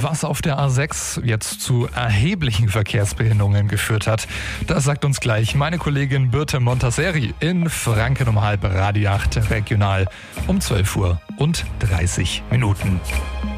Was auf der A6 jetzt zu erheblichen Verkehrsbehinderungen geführt hat, das sagt uns gleich meine Kollegin Birte Montasseri in Franken um halb, Radio 8 regional um 12:30 Uhr.